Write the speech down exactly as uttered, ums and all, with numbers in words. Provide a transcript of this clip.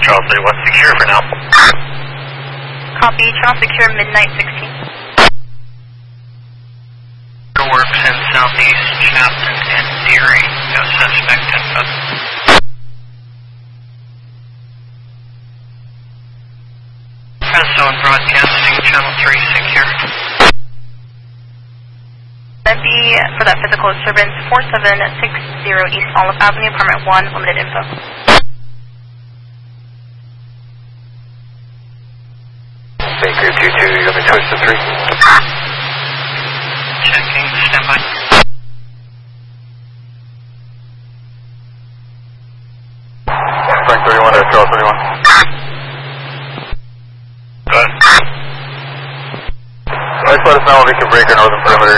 Charles thirty-one, secure for now. Copy, Charles secure, midnight sixteen. Works in southeast Chapton and Deering, no suspect info. Press zone broadcasting, channel three secure. That'd be for that physical disturbance, four seven six zero East Olive Avenue, apartment one, limited info. Baker two two, you want me to twist to three? Checking, standby. Frank thirty-one to Charles thirty-one. Good. Just let us know if we can break our northern perimeter.